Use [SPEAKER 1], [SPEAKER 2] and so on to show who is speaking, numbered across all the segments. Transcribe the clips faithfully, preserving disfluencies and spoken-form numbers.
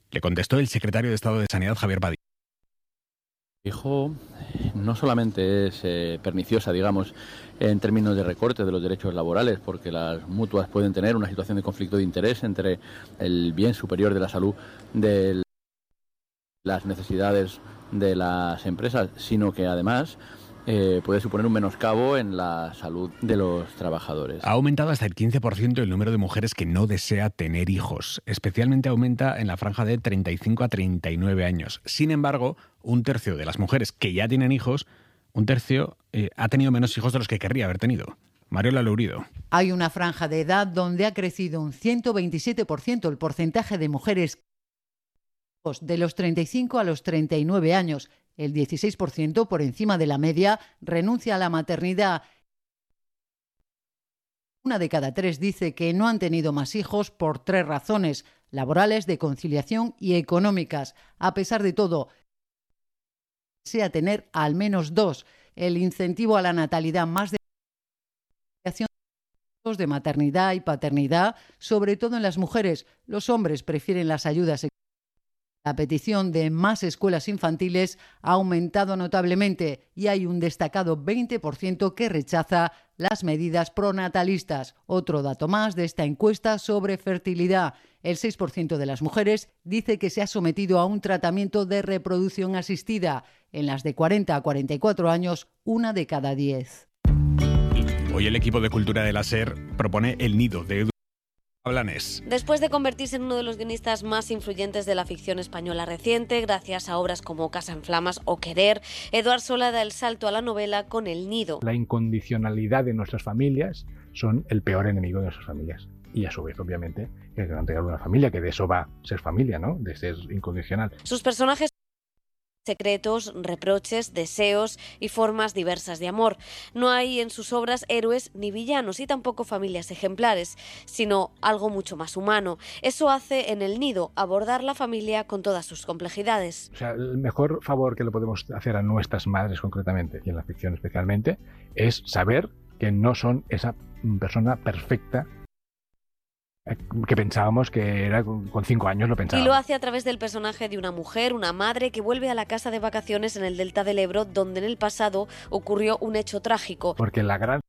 [SPEAKER 1] Le contestó el secretario de Estado de Sanidad, Javier Badía.
[SPEAKER 2] Dijo, no solamente es eh, perniciosa, digamos, en términos de recorte de los derechos laborales, porque las mutuas pueden tener una situación de conflicto de interés entre el bien superior de la salud de las necesidades de las empresas, sino que además eh, puede suponer un menoscabo en la salud de los trabajadores.
[SPEAKER 1] Ha aumentado hasta el quince por ciento el número de mujeres que no desea tener hijos. Especialmente aumenta en la franja de treinta y cinco a treinta y nueve años. Sin embargo, un tercio de las mujeres que ya tienen hijos, un tercio eh, ha tenido menos hijos de los que querría haber tenido. Mariola Lourido.
[SPEAKER 3] Hay una franja de edad donde ha crecido un ciento veintisiete por ciento el porcentaje de mujeres de los treinta y cinco a los treinta y nueve años. El dieciséis por ciento, por encima de la media, renuncia a la maternidad. Una de cada tres dice que no han tenido más hijos por tres razones: laborales, de conciliación y económicas. A pesar de todo, desea tener al menos dos. El incentivo a la natalidad más de de maternidad y paternidad, sobre todo en las mujeres. Los hombres prefieren las ayudas. La petición de más escuelas infantiles ha aumentado notablemente y hay un destacado veinte por ciento que rechaza las medidas pronatalistas. Otro dato más de esta encuesta sobre fertilidad. El seis por ciento de las mujeres dice que se ha sometido a un tratamiento de reproducción asistida. En las de cuarenta a cuarenta y cuatro años, una de cada diez.
[SPEAKER 1] Hoy el equipo de cultura de la SER propone El Nido, de Edu Blanes.
[SPEAKER 4] Después de convertirse en uno de los guionistas más influyentes de la ficción española reciente, gracias a obras como Casa en Flamas o Querer, Eduard Solá da el salto a la novela con El Nido.
[SPEAKER 5] La incondicionalidad de nuestras familias son el peor enemigo de nuestras familias. Y a su vez, obviamente, que hay que mantener una familia, que de eso va ser familia, ¿no? De ser incondicional.
[SPEAKER 4] Sus personajes secretos, reproches, deseos y formas diversas de amor. No hay en sus obras héroes ni villanos y tampoco familias ejemplares, sino algo mucho más humano. Eso hace en El Nido abordar la familia con todas sus complejidades.
[SPEAKER 5] O sea, el mejor favor que le podemos hacer a nuestras madres concretamente, y en la ficción especialmente, es saber que no son esa persona perfecta que pensábamos que era con cinco años lo pensábamos.
[SPEAKER 4] Y lo hace a través del personaje de una mujer, una madre, que vuelve a la casa de vacaciones en el delta del Ebro, donde en el pasado ocurrió un hecho trágico.
[SPEAKER 5] Porque la gran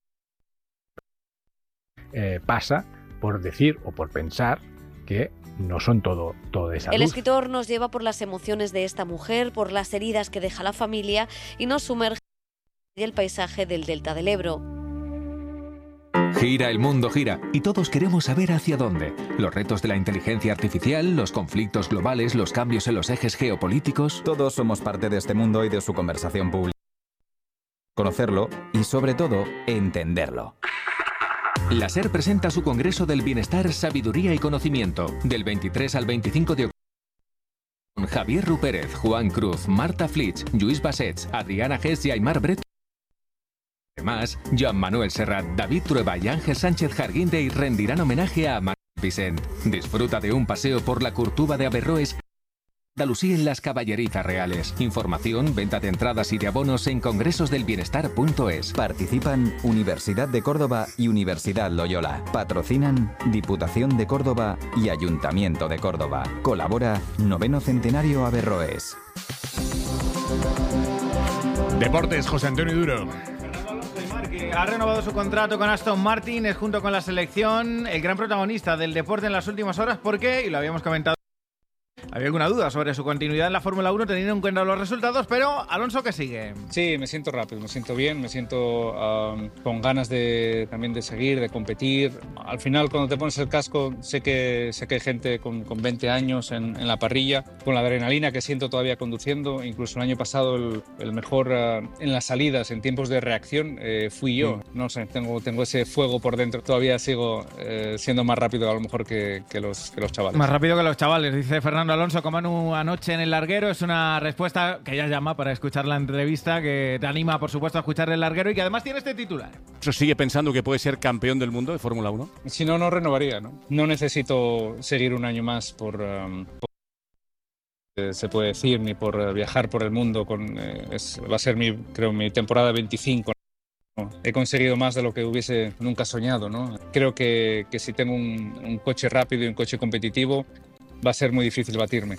[SPEAKER 5] eh, pasa por decir o por pensar que no son todo, todo de esa
[SPEAKER 4] El
[SPEAKER 5] luz.
[SPEAKER 4] escritor nos lleva por las emociones de esta mujer, por las heridas que deja la familia y nos sumerge en el paisaje del delta del Ebro.
[SPEAKER 6] Gira, el mundo gira, y todos queremos saber hacia dónde. Los retos de la inteligencia artificial, los conflictos globales, los cambios en los ejes geopolíticos.
[SPEAKER 7] Todos somos parte de este mundo y de su conversación pública. Conocerlo y, sobre todo, entenderlo.
[SPEAKER 6] La SER presenta su Congreso del Bienestar, Sabiduría y Conocimiento, del veintitrés al veinticinco de octubre. Con Javier Rupérez, Juan Cruz, Marta Flitsch, Lluís Bassets, Adriana Gess y Aymar Bret. Además, Joan Manuel Serrat, David Trueba y Ángel Sánchez Jarguinde rendirán homenaje a Manuel Vicent. Disfruta de un paseo por la Curtuba de Averroes, Andalucía en las Caballerizas Reales. Información, venta de entradas y de abonos en congresos del bienestar punto es.
[SPEAKER 7] Participan Universidad de Córdoba y Universidad Loyola. Patrocinan Diputación de Córdoba y Ayuntamiento de Córdoba. Colabora Noveno Centenario Averroes.
[SPEAKER 1] Deportes, José Antonio Duro.
[SPEAKER 8] Ha renovado su contrato con Aston Martin, es junto con la selección el gran protagonista del deporte en las últimas horas. ¿Por qué? Y lo habíamos comentado. Había alguna duda sobre su continuidad en la Fórmula uno teniendo en cuenta los resultados, pero Alonso, ¿qué sigue?
[SPEAKER 9] Sí, me siento rápido, me siento bien, me siento um, con ganas de, también de seguir, de competir. Al final, cuando te pones el casco, sé que, sé que hay gente con, con veinte años en, en la parrilla, con la adrenalina que siento todavía conduciendo. Incluso el año pasado el, el mejor uh, en las salidas, en tiempos de reacción, eh, fui yo. Mm. No sé, tengo, tengo ese fuego por dentro. Todavía sigo eh, siendo más rápido a lo mejor que, que, los, que los chavales.
[SPEAKER 8] Más rápido que los chavales, dice Fernando Alonso con Manu anoche en el larguero. Es una respuesta que ya llama para escuchar la entrevista, que te anima, por supuesto, a escuchar el larguero y que además tiene este titular.
[SPEAKER 10] ¿Eso sigue pensando que puede ser campeón del mundo de Fórmula uno?
[SPEAKER 9] Si no, no renovaría, ¿no? No necesito seguir un año más por... Um, por se puede decir, ni por viajar por el mundo. Con, eh, es, va a ser, mi, creo, mi temporada veinticinco. He conseguido más de lo que hubiese nunca soñado, ¿no? Creo que, que si tengo un, un coche rápido y un coche competitivo, va a ser muy difícil batirme.